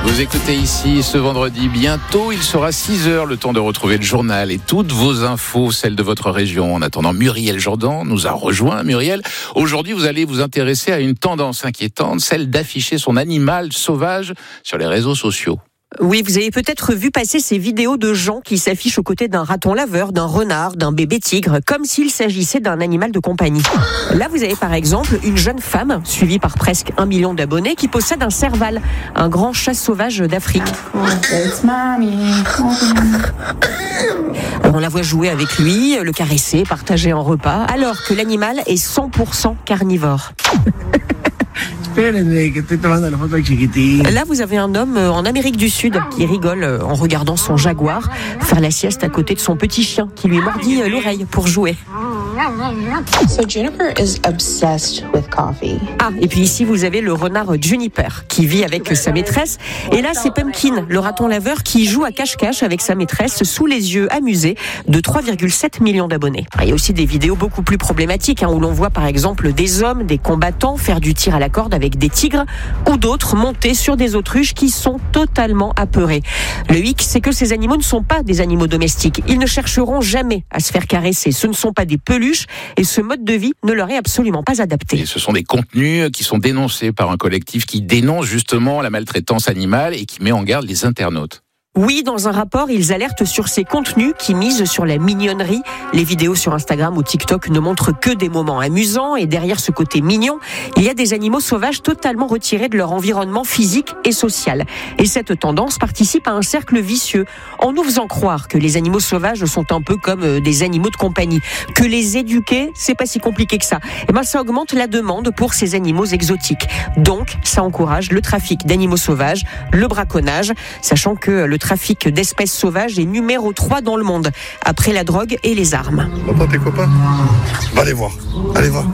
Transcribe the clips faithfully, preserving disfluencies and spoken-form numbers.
Vous écoutez ici ce vendredi. Bientôt, il sera six heures, le temps de retrouver le journal et toutes vos infos, celles de votre région. En attendant, Muriel Jourdan nous a rejoint. Muriel, aujourd'hui, vous allez vous intéresser à une tendance inquiétante, celle d'afficher son animal sauvage sur les réseaux sociaux. Oui, vous avez peut-être vu passer ces vidéos de gens qui s'affichent aux côtés d'un raton laveur, d'un renard, d'un bébé tigre, comme s'il s'agissait d'un animal de compagnie. Là, vous avez par exemple une jeune femme, suivie par presque un million d'abonnés, qui possède un serval, un grand chat sauvage d'Afrique. Alors, on la voit jouer avec lui, le caresser, partager un repas, alors que l'animal est cent pour cent carnivore. Là, vous avez un homme en Amérique du Sud qui rigole en regardant son jaguar faire la sieste à côté de son petit chien qui lui mordit l'oreille pour jouer. So Juniper is obsessed with coffee. Ah, et puis ici, vous avez le renard Juniper qui vit avec sa maîtresse. Et là, c'est Pumpkin, le raton laveur qui joue à cache-cache avec sa maîtresse sous les yeux amusés de trois virgule sept millions d'abonnés. Il y a aussi des vidéos beaucoup plus problématiques hein, où l'on voit par exemple des hommes, des combattants faire du tir à la corde avec des tigres ou d'autres monter sur des autruches qui sont totalement apeurés. Le hic, c'est que ces animaux ne sont pas des animaux domestiques. Ils ne chercheront jamais à se faire caresser. Ce ne sont pas des peluches et ce mode de vie ne leur est absolument pas adapté. Et ce sont des contenus qui sont dénoncés par un collectif qui dénonce justement la maltraitance animale et qui met en garde les internautes. Oui, dans un rapport, ils alertent sur ces contenus qui misent sur la mignonnerie. Les vidéos sur Instagram ou TikTok ne montrent que des moments amusants et derrière ce côté mignon, il y a des animaux sauvages totalement retirés de leur environnement physique et social. Et cette tendance participe à un cercle vicieux en nous faisant croire que les animaux sauvages sont un peu comme des animaux de compagnie, que les éduquer, c'est pas si compliqué que ça. Et ben, ça augmente la demande pour ces animaux exotiques. Donc, ça encourage le trafic d'animaux sauvages, le braconnage, sachant que le Le trafic d'espèces sauvages est numéro trois dans le monde, après la drogue et les armes. On va pas tes copains ? Va les voir, allez voir.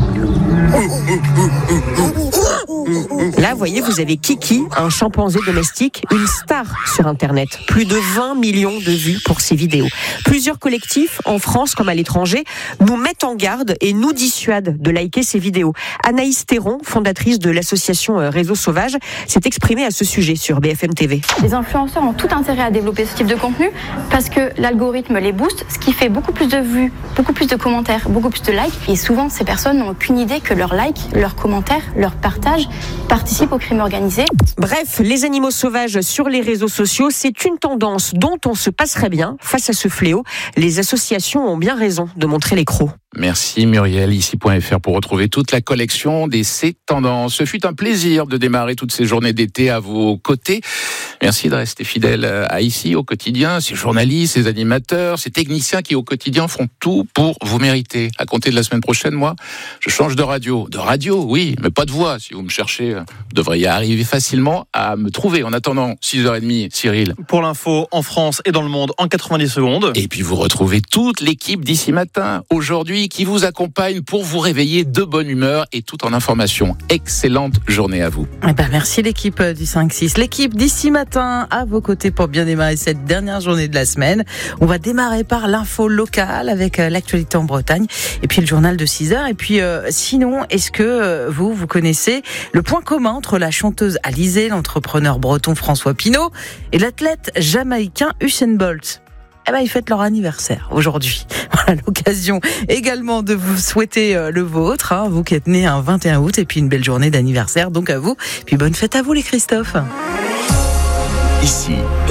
Là, vous voyez, vous avez Kiki, un chimpanzé domestique, une star sur Internet. Plus de vingt millions de vues pour ses vidéos. Plusieurs collectifs, en France comme à l'étranger, nous mettent en garde et nous dissuadent de liker ces vidéos. Anaïs Théron, fondatrice de l'association Réseau Sauvage, s'est exprimée à ce sujet sur B F M T V. Les influenceurs ont tout intérêt à développer ce type de contenu parce que l'algorithme les booste, ce qui fait beaucoup plus de vues, beaucoup plus de commentaires, beaucoup plus de likes. Et souvent, ces personnes n'ont aucune idée que leurs likes, leurs commentaires, leurs partages participent au crime organisé. Bref, les animaux sauvages sur les réseaux sociaux, c'est une tendance dont on se passerait bien. Face à ce fléau, les associations ont bien raison de montrer les crocs. Merci Muriel, ici point F R pour retrouver toute la collection des ces tendances. Ce fut un plaisir de démarrer toutes ces journées d'été à vos côtés. Merci de rester fidèle à ici au quotidien, ces journalistes, ces animateurs, ces techniciens qui au quotidien font tout pour vous mériter. À compter de la semaine prochaine, moi, je change de radio. De radio, oui, mais pas de voix. Si vous me cherchez, vous devriez arriver facilement à me trouver. En attendant, six heures trente, Cyril. Pour l'info, en France et dans le monde, en quatre-vingt-dix secondes. Et puis vous retrouvez toute l'équipe d'ici matin, aujourd'hui, qui vous accompagne pour vous réveiller de bonne humeur et tout en information. Excellente journée à vous. Eh ben, merci l'équipe du cinq six. L'équipe d'ici matin à vos côtés pour bien démarrer cette dernière journée de la semaine. On va démarrer par l'info locale avec l'actualité en Bretagne et puis le journal de six heures. Et puis euh, sinon, est-ce que euh, vous, vous connaissez le point commun entre la chanteuse Alizée, l'entrepreneur breton François Pinault et l'athlète jamaïcain Usain Bolt? Eh ben, ils fêtent leur anniversaire aujourd'hui. Voilà l'occasion également de vous souhaiter le vôtre, hein, vous qui êtes nés un vingt et un août, et puis une belle journée d'anniversaire, donc à vous. Puis bonne fête à vous les Christophe. Ici,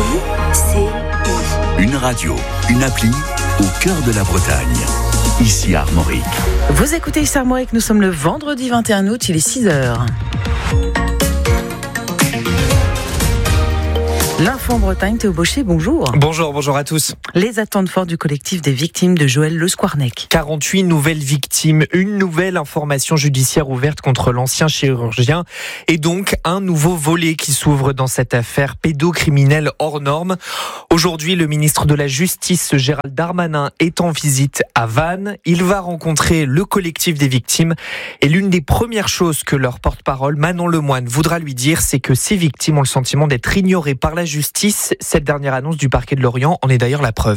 une radio, une appli au cœur de la Bretagne. Ici Armorique. Vous écoutez ici Armorique, nous sommes le vendredi vingt et un août, il est six heures. L'info en Bretagne, Théo Baucher, bonjour. Bonjour, bonjour à tous. Les attentes fortes du collectif des victimes de Joël Le Squarnec. quarante-huit nouvelles victimes, une nouvelle information judiciaire ouverte contre l'ancien chirurgien et donc un nouveau volet qui s'ouvre dans cette affaire pédocriminelle hors norme. Aujourd'hui, le ministre de la Justice, Gérald Darmanin, est en visite à Vannes. Il va rencontrer le collectif des victimes et l'une des premières choses que leur porte-parole, Manon Lemoine, voudra lui dire, c'est que ces victimes ont le sentiment d'être ignorées par la justice. Cette dernière annonce du parquet de Lorient en est d'ailleurs la preuve.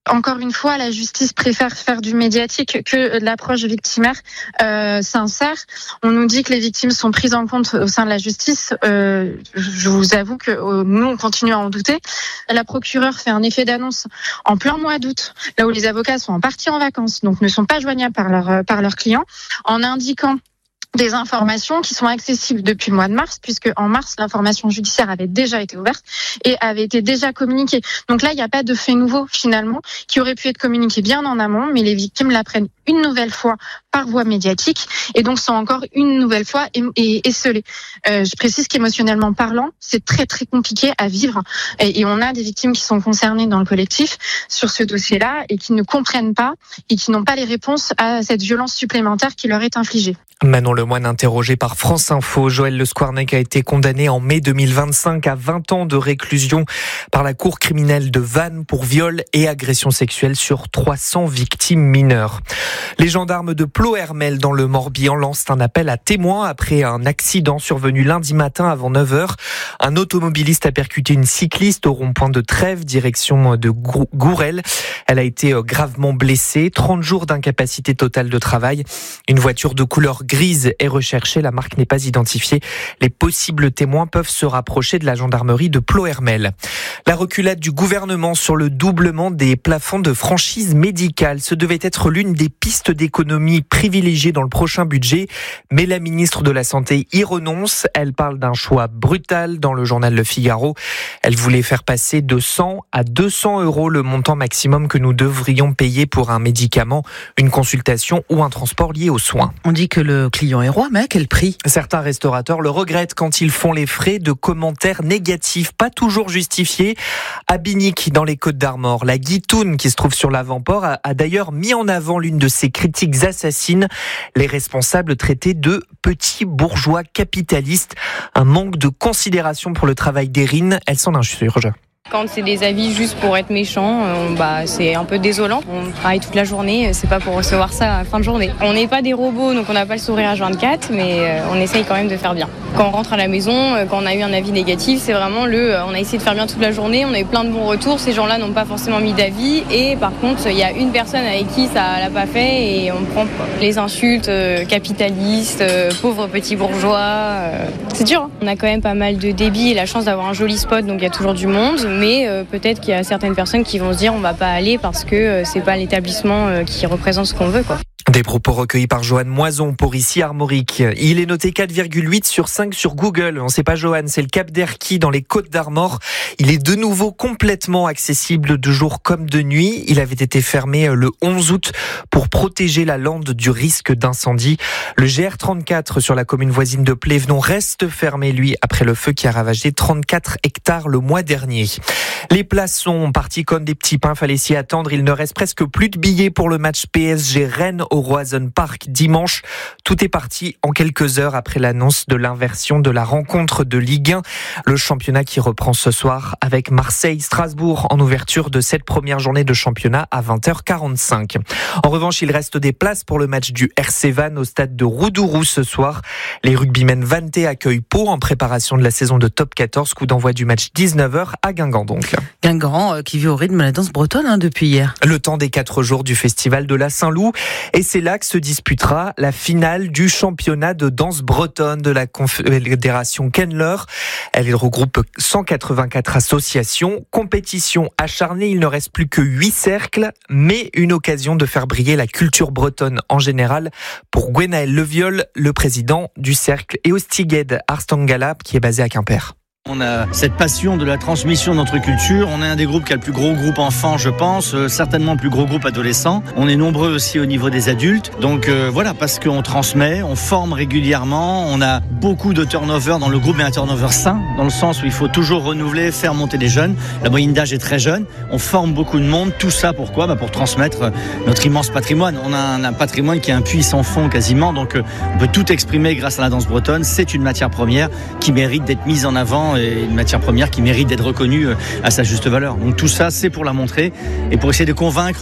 Encore une fois, la justice préfère faire du médiatique que de l'approche victimaire euh, sincère. On nous dit que les victimes sont prises en compte au sein de la justice. Euh, je vous avoue que euh, nous, on continue à en douter. La procureure fait un effet d'annonce en plein mois d'août, là où les avocats sont en partie en vacances, donc ne sont pas joignables par leurs par leurs clients, en indiquant des informations qui sont accessibles depuis le mois de mars, puisque en mars, l'information judiciaire avait déjà été ouverte et avait été déjà communiquée. Donc là, il n'y a pas de fait nouveau, finalement, qui aurait pu être communiqué bien en amont, mais les victimes l'apprennent une nouvelle fois par voie médiatique et donc sont encore une nouvelle fois esselées. Euh, je précise qu'émotionnellement parlant, c'est très très compliqué à vivre et, et on a des victimes qui sont concernées dans le collectif sur ce dossier-là et qui ne comprennent pas et qui n'ont pas les réponses à cette violence supplémentaire qui leur est infligée. Manon Lemoine, interrogé par France Info. Joël Le Squarnec a été condamné en mai deux mille vingt-cinq à vingt ans de réclusion par la cour criminelle de Vannes pour viol et agression sexuelle sur trois cents victimes mineures. Les gendarmes de Ploërmel dans le Morbihan lancent un appel à témoins après un accident survenu lundi matin avant neuf heures. Un automobiliste a percuté une cycliste au rond-point de Trèves, direction de Gourel. Elle a été gravement blessée. trente jours d'incapacité totale de travail. Une voiture de couleur grise est recherchée. La marque n'est pas identifiée. Les possibles témoins peuvent se rapprocher de la gendarmerie de Ploërmel. La reculade du gouvernement sur le doublement des plafonds de franchise médicale. Ce devait être l'une des pistes d'économie privilégiées dans le prochain budget. Mais la ministre de la Santé y renonce. Elle parle d'un choix brutal dans le journal Le Figaro. Elle voulait faire passer de cent à deux cents euros le montant maximum que nous devrions payer pour un médicament, une consultation ou un transport lié aux soins. On dit que le client est roi, mais à quel prix ? Certains restaurateurs le regrettent quand ils font les frais de commentaires négatifs, pas toujours justifiés. À Binic, dans les Côtes-d'Armor, la Guitoune, qui se trouve sur l'avant-port, a, a d'ailleurs mis en avant l'une de ses critiques assassines, les responsables traités de petits bourgeois capitalistes. Un manque de considération pour le travail d'Erin, elle s'en insurge. Quand c'est des avis juste pour être méchant, euh, bah, c'est un peu désolant. On travaille toute la journée, c'est pas pour recevoir ça à la fin de journée. On n'est pas des robots, donc on n'a pas le sourire à vingt-quatre, mais euh, on essaye quand même de faire bien. Quand on rentre à la maison, euh, quand on a eu un avis négatif, c'est vraiment le euh, on a essayé de faire bien toute la journée, on a eu plein de bons retours, ces gens-là n'ont pas forcément mis d'avis, et par contre, il y a une personne avec qui ça l'a pas fait, et on prend les insultes euh, capitalistes, euh, pauvres petits bourgeois. Euh, c'est dur, hein. On a quand même pas mal de débit et la chance d'avoir un joli spot, donc il y a toujours du monde. Mais euh, peut-être qu'il y a certaines personnes qui vont se dire on va pas aller parce que euh, c'est pas l'établissement euh, qui représente ce qu'on veut, quoi. Des propos recueillis par Johan Moison pour Ici Armorique. Il est noté quatre virgule huit sur cinq sur Google. On sait pas Johan, c'est le Cap d'Erquy dans les Côtes-d'Armor. Il est de nouveau complètement accessible de jour comme de nuit. Il avait été fermé le onze août pour protéger la lande du risque d'incendie. Le G R trente-quatre sur la commune voisine de Plévenon reste fermé, lui, après le feu qui a ravagé trente-quatre hectares le mois dernier. Les places sont parties comme des petits pains, fallait s'y attendre. Il ne reste presque plus de billets pour le match P S G-Rennes au Roazhon Park dimanche. Tout est parti en quelques heures après l'annonce de l'inversion de la rencontre de Ligue un. Le championnat qui reprend ce soir avec Marseille-Strasbourg en ouverture de cette première journée de championnat à vingt heures quarante-cinq. En revanche, il reste des places pour le match du R C Vannes au stade de Roudourou ce soir. Les rugbymen vannetais accueillent Pau en préparation de la saison de top quatorze. Coup d'envoi du match dix-neuf heures à Guingamp donc. Guingamp euh, qui vit au rythme de la danse bretonne hein, depuis hier. Le temps des quatre jours du festival de la Saint-Loup. Et c'est là que se disputera la finale du championnat de danse bretonne de la Confédération Kenler. Elle regroupe cent quatre-vingt-quatre associations. Compétition acharnée, il ne reste plus que huit cercles, mais une occasion de faire briller la culture bretonne en général pour Gwenaël Leviol, le président du cercle Eostiged Arstangala, qui est basé à Quimper. On a cette passion de la transmission de notre culture. On est un des groupes qui a le plus gros groupe enfant, je pense, euh, certainement le plus gros groupe adolescent. On est nombreux aussi au niveau des adultes. Donc euh, voilà, parce qu'on transmet, on forme régulièrement. On a beaucoup de turnover dans le groupe, mais un turnover sain, dans le sens où il faut toujours renouveler, faire monter les jeunes. La moyenne d'âge est très jeune. On forme beaucoup de monde. Tout ça pourquoi ? Bah pour transmettre notre immense patrimoine. On a un, un patrimoine qui est un puits sans fond quasiment. Donc euh, on peut tout exprimer grâce à la danse bretonne. C'est une matière première qui mérite d'être mise en avant et une matière première qui mérite d'être reconnue à sa juste valeur. Donc tout ça, c'est pour la montrer et pour essayer de convaincre